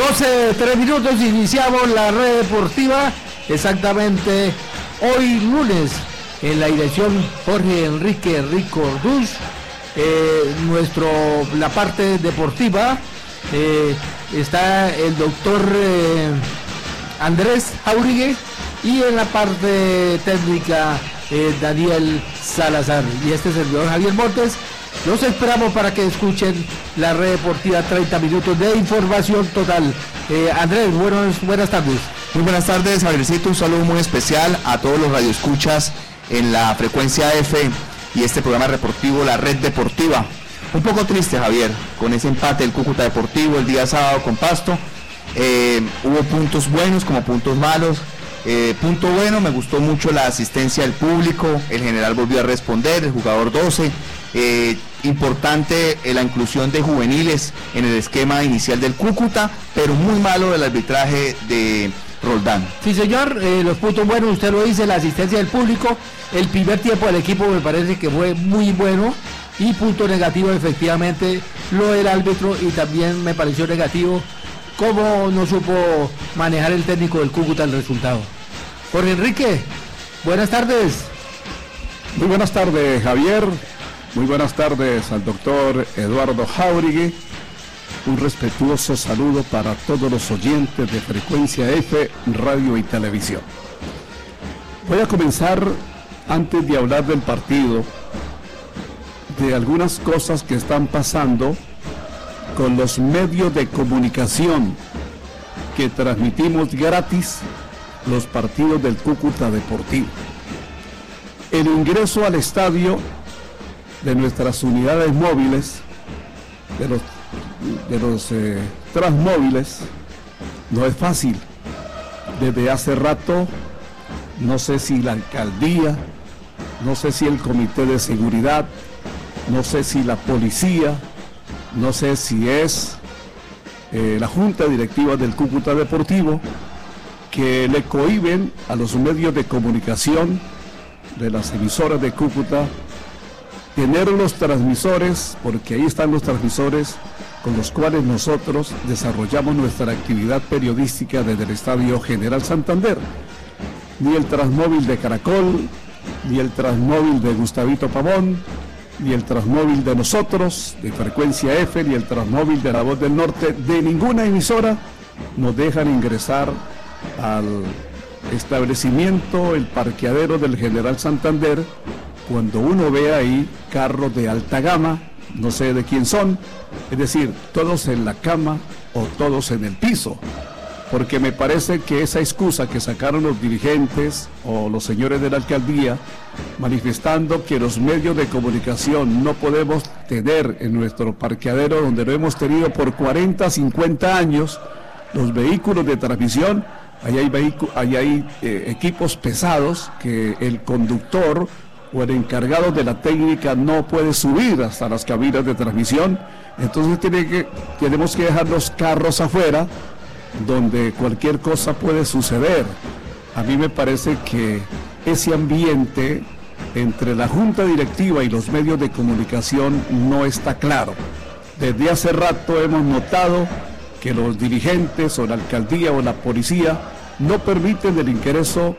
12:03, iniciamos la red deportiva, exactamente hoy lunes, en la dirección Jorge Enrique Rico Orduz, la parte deportiva, está el doctor Andrés Jáuregui, y en la parte técnica Daniel Salazar, y este servidor Javier Montes. Los esperamos para que escuchen la red deportiva, 30 minutos de información total. Andrés, buenas tardes. Muy buenas tardes, Javiercito, un saludo muy especial a todos los radioescuchas en la frecuencia F y este programa deportivo, la red deportiva. Un poco triste, Javier, con ese empate del Cúcuta Deportivo el día sábado con Pasto. Hubo puntos buenos como puntos malos. Punto bueno, me gustó mucho la asistencia del público, el general volvió a responder, el jugador 12. Importante la inclusión de juveniles en el esquema inicial del Cúcuta, pero muy malo el arbitraje de Roldán. Sí, señor, los puntos buenos, usted lo dice, la asistencia del público, el primer tiempo del equipo me parece que fue muy bueno, y punto negativo efectivamente lo del árbitro, y también me pareció negativo cómo no supo manejar el técnico del Cúcuta el resultado. Jorge Enrique, buenas tardes. Muy buenas tardes, Javier. Muy buenas tardes al doctor Eduardo Jáuregui. Un respetuoso saludo para todos los oyentes de Frecuencia F, Radio y Televisión. Voy a comenzar, antes de hablar del partido, de algunas cosas que están pasando con los medios de comunicación que transmitimos gratis los partidos del Cúcuta Deportivo. El ingreso al estadio de nuestras unidades móviles, de los transmóviles, no es fácil. Desde hace rato, no sé si la alcaldía, no sé si el comité de seguridad, no sé si la policía, no sé si es la junta directiva del Cúcuta Deportivo, que le cohíben a los medios de comunicación de las emisoras de Cúcuta tener los transmisores, porque ahí están los transmisores con los cuales nosotros desarrollamos nuestra actividad periodística desde el Estadio General Santander. Ni el transmóvil de Caracol, ni el transmóvil de Gustavito Pavón, ni el transmóvil de nosotros, de Frecuencia F, ni el transmóvil de La Voz del Norte, de ninguna emisora nos dejan ingresar al establecimiento, el parqueadero del General Santander, cuando uno ve ahí carros de alta gama, no sé de quién son, es decir, todos en la cama o todos en el piso, porque me parece que esa excusa que sacaron los dirigentes o los señores de la alcaldía, manifestando que los medios de comunicación no podemos tener en nuestro parqueadero, donde lo hemos tenido por 40, 50 años, los vehículos de transmisión, ahí hay equipos pesados que el conductor o el encargado de la técnica no puede subir hasta las cabinas de transmisión. Entonces tenemos que dejar los carros afuera, donde cualquier cosa puede suceder. A mí me parece que ese ambiente entre la junta directiva y los medios de comunicación no está claro. Desde hace rato hemos notado que los dirigentes o la alcaldía o la policía no permiten el ingreso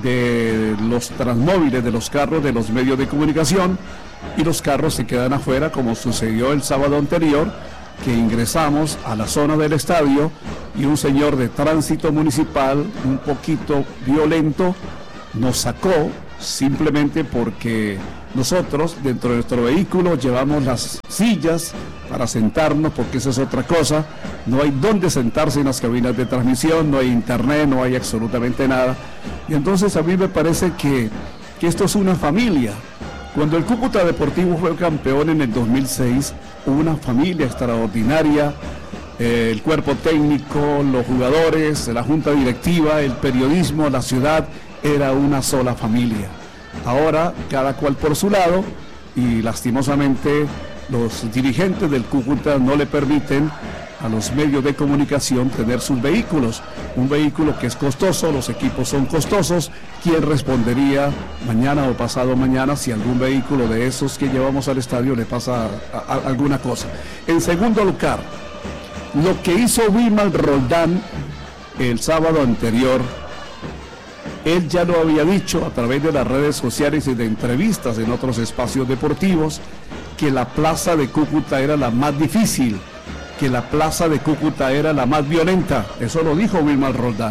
de los transmóviles, de los carros de los medios de comunicación, y los carros se quedan afuera, como sucedió el sábado anterior, que ingresamos a la zona del estadio y un señor de tránsito municipal, un poquito violento, nos sacó simplemente porque nosotros dentro de nuestro vehículo llevamos las sillas para sentarnos, porque esa es otra cosa, no hay dónde sentarse en las cabinas de transmisión, no hay internet, no hay absolutamente nada, y entonces a mí me parece que esto es una familia. Cuando el Cúcuta Deportivo fue campeón en el 2006, hubo una familia extraordinaria, el cuerpo técnico, los jugadores, la junta directiva, el periodismo, la ciudad, era una sola familia. Ahora cada cual por su lado, y lastimosamente los dirigentes del Cúcuta no le permiten a los medios de comunicación tener sus vehículos, un vehículo que es costoso, los equipos son costosos. ¿Quién respondería mañana o pasado mañana si algún vehículo de esos que llevamos al estadio le pasa alguna cosa? En segundo lugar, Lo que hizo Wilmar Roldán el sábado anterior, él ya lo había dicho a través de las redes sociales y de entrevistas en otros espacios deportivos, que la plaza de Cúcuta era la más difícil, que la plaza de Cúcuta era la más violenta. Eso lo dijo Wilmar Roldán.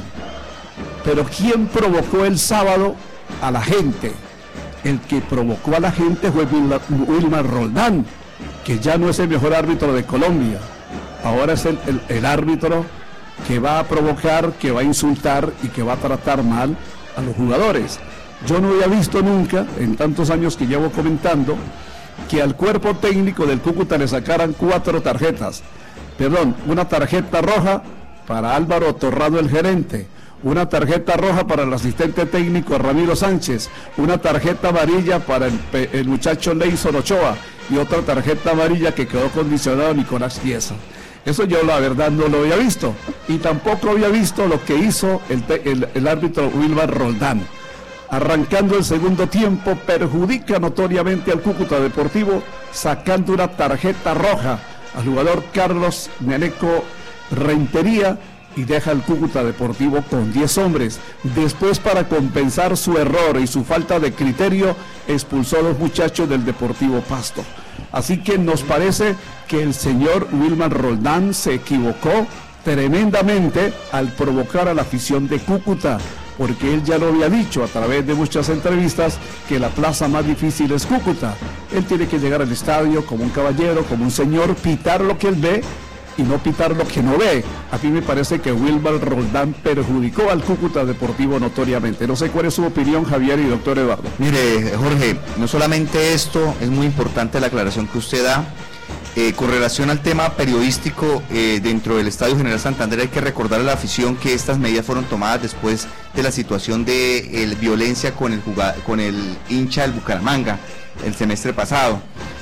Pero ¿quién provocó el sábado a la gente? El que provocó a la gente fue Wilmar Roldán, que ya no es el mejor árbitro de Colombia. Ahora es el árbitro que va a provocar, que va a insultar y que va a tratar mal a los jugadores. Yo no había visto nunca, en tantos años que llevo comentando, que al cuerpo técnico del Cúcuta le sacaran 4 tarjetas. Perdón, una tarjeta roja para Álvaro Torrado, el gerente, una tarjeta roja para el asistente técnico Ramiro Sánchez, una tarjeta amarilla para el muchacho Leison Ochoa y otra tarjeta amarilla que quedó condicionado Nicolás Chiesa. Eso yo la verdad no lo había visto, y tampoco había visto lo que hizo el árbitro Wilmar Roldán. Arrancando el segundo tiempo, perjudica notoriamente al Cúcuta Deportivo, sacando una tarjeta roja al jugador Carlos Neneco Rentería, y deja al Cúcuta Deportivo con 10 hombres. Después, para compensar su error y su falta de criterio, expulsó a los muchachos del Deportivo Pasto. Así que nos parece que el señor Wilmar Roldán se equivocó tremendamente al provocar a la afición de Cúcuta, porque él ya lo había dicho a través de muchas entrevistas que la plaza más difícil es Cúcuta. Él tiene que llegar al estadio como un caballero, como un señor, pitar lo que él ve y no pitar lo que no ve. A mí me parece que Wilmar Roldán perjudicó al Cúcuta Deportivo notoriamente. No sé cuál es su opinión, Javier y doctor Eduardo. Mire, Jorge, no solamente esto, es muy importante la aclaración que usted da. Con relación al tema periodístico dentro del Estadio General Santander, hay que recordar a la afición que estas medidas fueron tomadas después de la situación de violencia con el hincha del Bucaramanga el semestre pasado.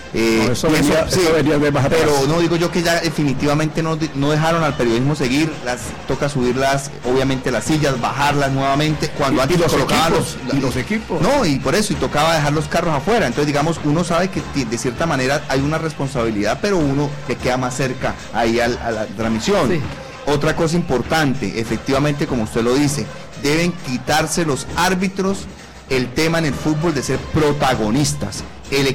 Eso venía de más atrás. Pero no, digo yo que ya definitivamente no dejaron al periodismo seguir, toca subirlas, obviamente las sillas, bajarlas nuevamente, cuando antes los colocaban los equipos. No, y por eso, y tocaba dejar los carros afuera. Entonces, digamos, uno sabe que de cierta manera hay una responsabilidad, pero uno que queda más cerca ahí a la transmisión. Sí. Otra cosa importante, efectivamente, como usted lo dice, deben quitarse los árbitros el tema en el fútbol de ser protagonistas.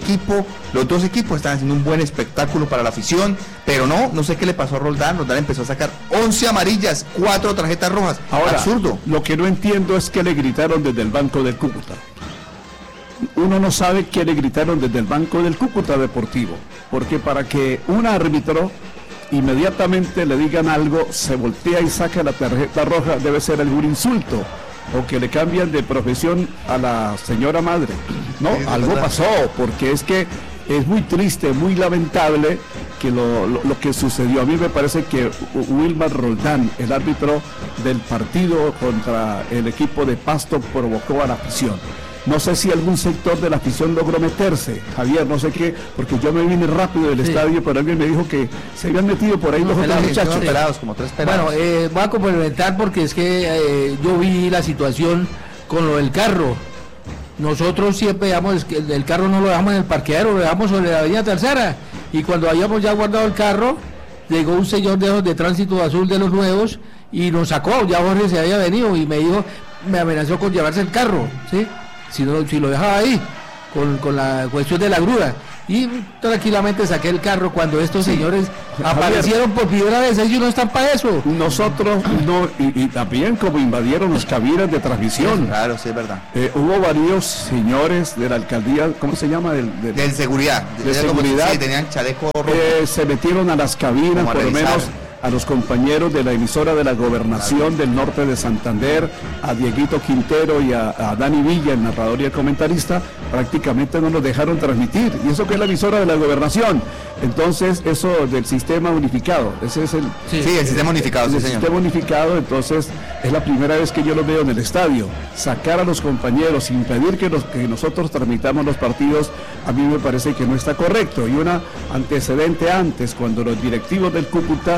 Los dos equipos están haciendo un buen espectáculo para la afición, pero no sé qué le pasó a Roldán. Roldán empezó a sacar 11 amarillas, 4 tarjetas rojas. Ahora, absurdo. Lo que no entiendo es que le gritaron desde el banco del Cúcuta. Uno no sabe qué le gritaron desde el banco del Cúcuta Deportivo, porque para que un árbitro inmediatamente le digan algo, se voltea y saca la tarjeta roja, debe ser algún insulto, o que le cambian de profesión a la señora madre. No, sí, algo pasó, porque es que es muy triste, muy lamentable que lo que sucedió. A mí me parece que Wilmar Roldán, el árbitro del partido contra el equipo de Pasto, provocó a la afición. No sé si algún sector de la afición logró meterse, Javier, no sé qué, porque yo me vine rápido del estadio, pero alguien me dijo que se habían metido por ahí los otros muchachos. Como 3 pelados. Bueno, voy a complementar porque es que yo vi la situación con lo del carro. Nosotros siempre dejamos, el carro no lo dejamos en el parqueadero, lo dejamos sobre la avenida Tercera, y cuando habíamos ya guardado el carro, llegó un señor de tránsito azul de los nuevos y nos sacó. Ya Jorge se había venido y me amenazó con llevarse el carro, ¿sí? Si lo dejaba ahí, con la cuestión de la grúa. Y tranquilamente saqué el carro cuando estos señores aparecieron por primera vez. Ellos no están para eso. Nosotros no, y también como invadieron las cabinas de transmisión. Claro, sí, es verdad. Hubo varios señores de la alcaldía, ¿cómo se llama? De seguridad. De seguridad. Sí, tenían chaleco rojo. Se metieron a las cabinas, por lo menos a los compañeros de la emisora de la Gobernación del norte de Santander, a Dieguito Quintero y a Dani Villa, el narrador y el comentarista, prácticamente no nos dejaron transmitir, y eso que es la emisora de la Gobernación. Entonces, eso del sistema unificado, ese es el sistema unificado, el sistema unificado. Entonces, es la primera vez que yo lo veo en el estadio. Sacar a los compañeros, impedir que nosotros transmitamos los partidos, a mí me parece que no está correcto. Y un antecedente antes, cuando los directivos del Cúcuta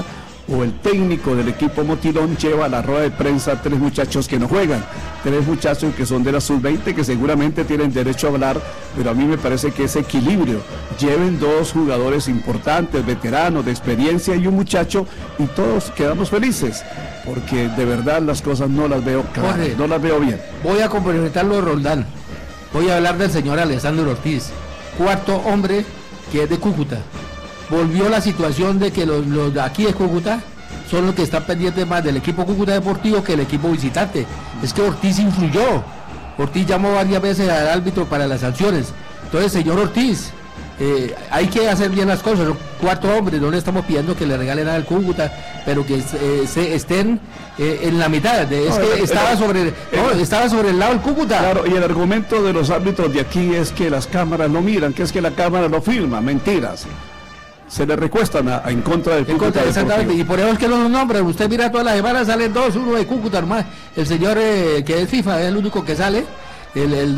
o el técnico del equipo Motilón lleva a la rueda de prensa a 3 muchachos que no juegan, 3 muchachos que son de la sub-20 que seguramente tienen derecho a hablar, pero a mí me parece que es equilibrio. Lleven 2 jugadores importantes, veteranos, de experiencia y un muchacho y todos quedamos felices, porque de verdad las cosas no las veo claras, Jorge, no las veo bien. Voy a complementarlo de Roldán. Voy a hablar del señor Alessandro Ortiz, 4º hombre que es de Cúcuta. Volvió la situación de que los de aquí de Cúcuta son los que están pendientes más del equipo Cúcuta Deportivo que el equipo visitante. Es que Ortiz influyó. Ortiz llamó varias veces al árbitro para las sanciones. Entonces, señor Ortiz, hay que hacer bien las cosas. Son 4 hombres, no le estamos pidiendo que le regalen al Cúcuta, pero que estén en la mitad. Estaba sobre el lado del Cúcuta. Claro, y el argumento de los árbitros de aquí es que las cámaras no miran, que es que la cámara no filma. Mentiras. Se le recuestan en contra del Cúcuta. Exactamente, y por eso es que no los nombran. Usted mira todas las semanas, salen 2, uno de Cúcuta hermano. El señor que es FIFA es el único que sale, el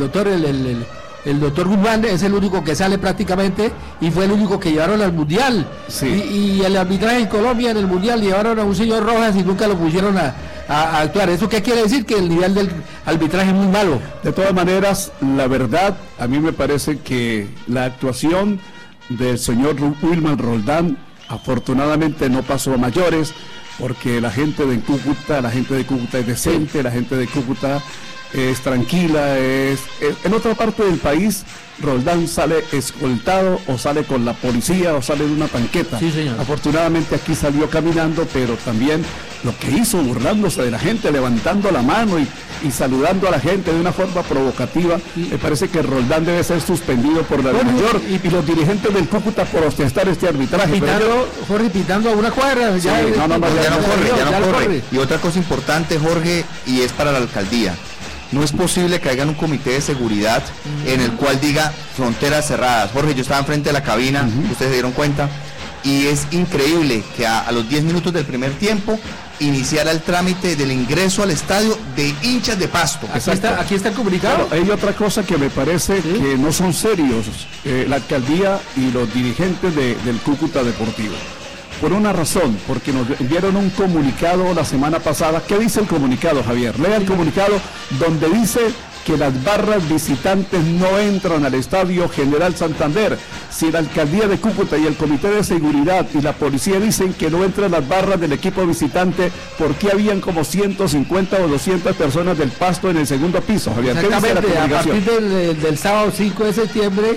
doctor Guzmán es el único que sale prácticamente, y fue el único que llevaron al Mundial. Sí. Y el arbitraje en Colombia en el Mundial llevaron a un señor Rojas y nunca lo pusieron a actuar. ¿Eso qué quiere decir? Que el nivel del arbitraje es muy malo. De todas maneras, la verdad, a mí me parece que la actuación del señor Wilman Roldán afortunadamente no pasó a mayores, porque la gente de Cúcuta es decente, la gente de Cúcuta es tranquila, en otra parte del país Roldán sale escoltado o sale con la policía o sale de una tanqueta. Sí, señor. Afortunadamente aquí salió caminando, pero también lo que hizo burlándose de la gente, levantando la mano y saludando a la gente de una forma provocativa, me parece que Roldán debe ser suspendido por la mayor y los dirigentes del Cúcuta por ostentar este arbitraje. Jorge, pitando a una cuadra. Sí, ya no corre. Y otra cosa importante, Jorge, y es para la alcaldía. No es posible que hagan un comité de seguridad en el cual diga fronteras cerradas. Jorge, yo estaba enfrente de la cabina, ustedes se dieron cuenta, y es increíble que a los 10 minutos del primer tiempo iniciara el trámite del ingreso al estadio de hinchas de Pasto. Aquí está el comunicado. Claro, hay otra cosa que me parece que no son serios, la alcaldía y los dirigentes del Cúcuta Deportivo. Por una razón, porque nos enviaron un comunicado la semana pasada. ¿Qué dice el comunicado, Javier? Lea el comunicado donde dice que las barras visitantes no entran al Estadio General Santander. Si la alcaldía de Cúcuta y el comité de seguridad y la policía dicen que no entran las barras del equipo visitante, ¿por qué habían como 150 o 200 personas del Pasto en el segundo piso, Javier? Exactamente, a partir del sábado 5 de septiembre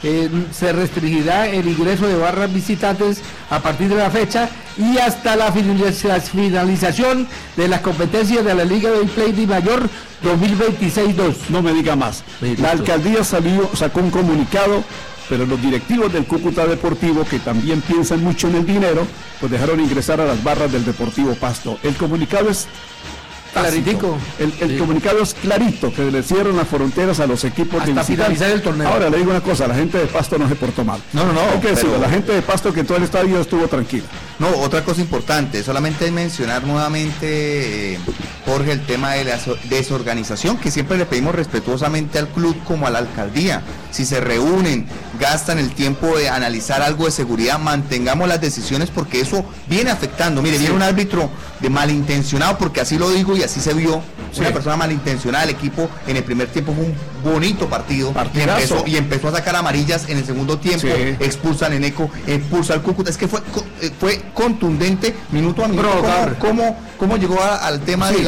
se restringirá el ingreso de barras visitantes a partir de la fecha y hasta la finalización de las competencias de la Liga de Play de Mayor 2026-2. No me diga más. La alcaldía sacó un comunicado, pero los directivos del Cúcuta Deportivo, que también piensan mucho en el dinero, pues dejaron ingresar a las barras del Deportivo Pasto. El comunicado es claritico. El comunicado es clarito, que le cierran las fronteras a los equipos hasta de finalizar el torneo. Ahora le digo una cosa, la gente de Pasto no se portó mal. No. Hay que decirlo, la gente de Pasto que en todo el estadio estuvo tranquila. No, otra cosa importante, solamente mencionar nuevamente, Jorge, el tema de la desorganización, que siempre le pedimos respetuosamente al club como a la alcaldía. Si se reúnen, gastan el tiempo de analizar algo de seguridad, mantengamos las decisiones, porque eso viene afectando. Mire, viene un árbitro de malintencionado, porque así lo digo y así se vio, una persona malintencionada. El equipo en el primer tiempo fue un bonito partido y empezó a sacar amarillas en el segundo tiempo, expulsa al Eneco, expulsa al Cúcuta. Es que fue contundente minuto a minuto. ¿Cómo llegó al tema del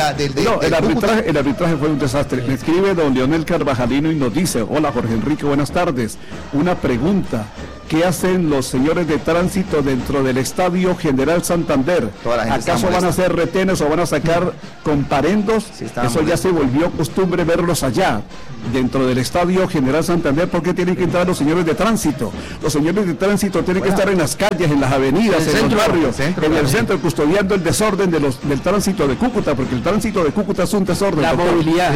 el arbitraje fue un desastre. Me escribe don Leonel Carvajalino y nos dice: hola Jorge Enrique, buenas tardes. Una pregunta: ¿qué hacen los señores de tránsito dentro del Estadio General Santander? ¿Acaso van a hacer retenes o van a sacar comparendos? Eso ya se volvió costumbre verlos allá, dentro del Estadio General Santander. ¿Por qué tienen que entrar los señores de tránsito? Los señores de tránsito tienen que estar en las calles, en las avenidas, en los barrios, en el centro, custodiando el desorden del tránsito de Cúcuta, porque el tránsito de Cúcuta es un desorden. La movilidad.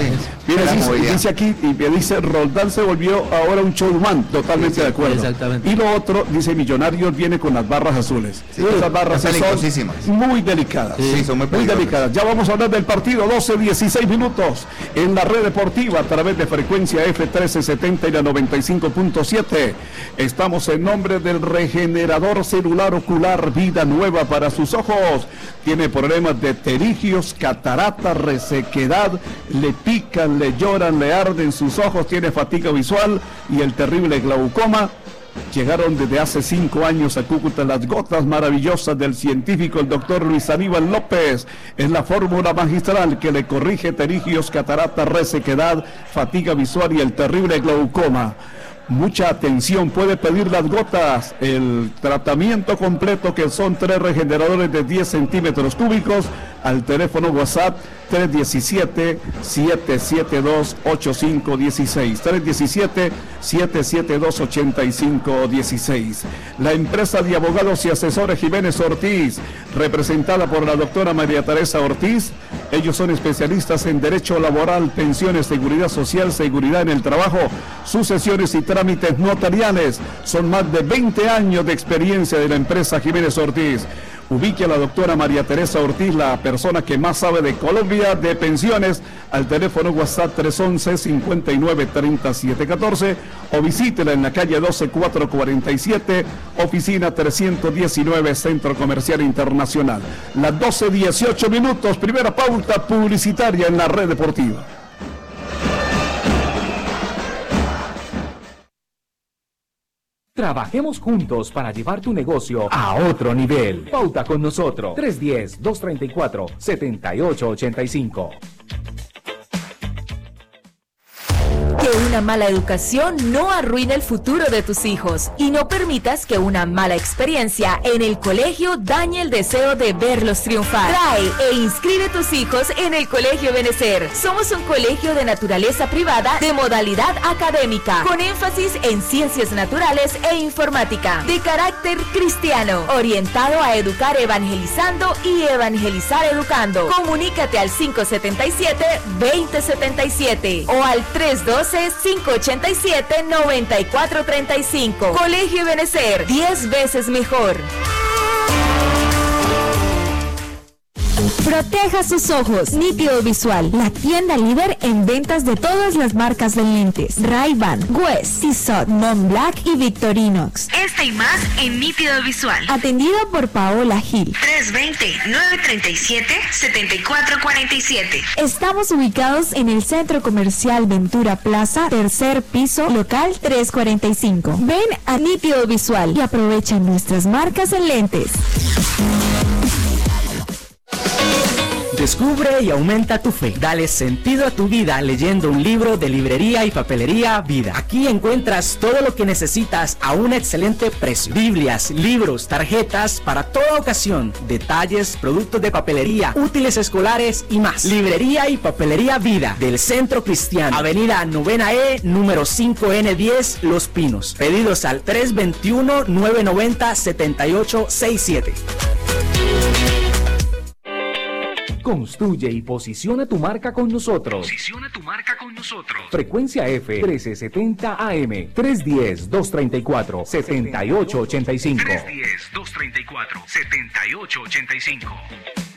Dice aquí, y me dice, Roldán se volvió ahora un showman. Totalmente de acuerdo. Exactamente. Y lo otro, dice, Millonarios viene con las barras azules. Esas barras son muy delicadas. Son muy delicadas. Ya vamos a hablar del partido, 12-16 minutos en la red deportiva a través de frecuencia F1370 y la 95.7. Estamos en nombre del regenerador celular ocular Vida Nueva para sus ojos. Tiene problemas de pterigios, catarata, resequedad, le pican, le lloran, le arden sus ojos, tiene fatiga visual y el terrible glaucoma. Llegaron desde hace 5 años a Cúcuta las gotas maravillosas del científico el doctor Luis Aníbal López. Es la fórmula magistral que le corrige pterigios, catarata, resequedad, fatiga visual y el terrible glaucoma. Mucha atención, puede pedir las gotas, el tratamiento completo que son 3 regeneradores de 10 centímetros cúbicos al teléfono WhatsApp 317-772-8516, 317-772-8516. La empresa de abogados y asesores Jiménez Ortiz, representada por la doctora María Teresa Ortiz. Ellos son especialistas en derecho laboral, pensiones, seguridad social, seguridad en el trabajo, sucesiones y trámites notariales. Son más de 20 años de experiencia de la empresa Jiménez Ortiz. Ubique a la doctora María Teresa Ortiz, la persona que más sabe de Colombia, de pensiones, al teléfono WhatsApp 311-593714 o visítela en la calle 12447, oficina 319, Centro Comercial Internacional. Las 12:18, primera pauta publicitaria en la red deportiva. Trabajemos juntos para llevar tu negocio a otro nivel. Pauta con nosotros. 310-234-7885. Que una mala educación no arruine el futuro de tus hijos y no permitas que una mala experiencia en el colegio dañe el deseo de verlos triunfar. Trae e inscribe tus hijos en el Colegio Benecer. Somos un colegio de naturaleza privada de modalidad académica, con énfasis en ciencias naturales e informática, de carácter cristiano, orientado a educar evangelizando y evangelizar educando. Comunícate al 577-2077 o al 312-587-9435. Colegio Benecer, 10 veces mejor. Proteja sus ojos. Nítido Visual, la tienda líder en ventas de todas las marcas de lentes. Ray-Ban, Guess, Tissot, Montblanc y Victorinox. Este y más en Nítido Visual. Atendido por Paola Gil. 320-937-7447. Estamos ubicados en el Centro Comercial Ventura Plaza, tercer piso, local 345. Ven a Nítido Visual y aprovecha nuestras marcas en lentes. Descubre y aumenta tu fe. Dale sentido a tu vida leyendo un libro de Librería y Papelería Vida. Aquí encuentras todo lo que necesitas a un excelente precio. Biblias, libros, tarjetas para toda ocasión, detalles, productos de papelería, útiles escolares y más. Librería y Papelería Vida del Centro Cristiano. Avenida 9E, número 5N10, Los Pinos. Pedidos al 321-990-7867. Construye y posiciona tu marca con nosotros. Frecuencia F 1370 AM 310-234-7885. 310-234-7885.